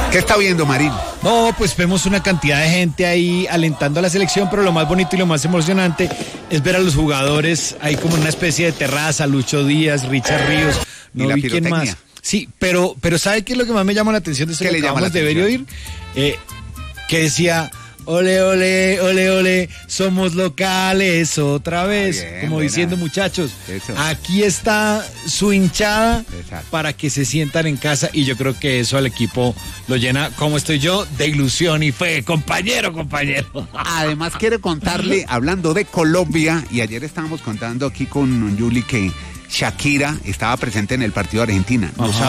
¿Qué está viendo, Marín? No, pues vemos una cantidad de gente ahí alentando a la selección, pero lo más bonito y lo más emocionante es ver a los jugadores ahí como en una especie de terraza, Lucho Díaz, Richard Ríos, no vi quién más. Sí, pero ¿sabe qué es lo que más me llama la atención de esto que acabamos de ver y oír? Que decía, ole, ole, ole, ole, somos locales otra vez, bien, como buena. Diciendo, muchachos, eso. Aquí está su hinchada. Exacto. Para que se sientan en casa, y yo creo que eso al equipo lo llena, como estoy yo, de ilusión y fe, compañero. Además quiero contarle, hablando de Colombia, y ayer estábamos contando aquí con Yuli que Shakira estaba presente en el partido de Argentina.